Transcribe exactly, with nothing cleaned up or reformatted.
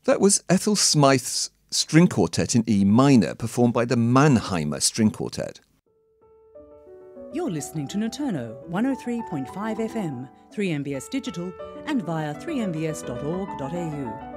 That was Ethel Smythe's String Quartet in E minor, performed by the Mannheimer String Quartet. You're listening to Noturno one oh three point five F M, three M B S Digital and via three m b s dot org dot a u.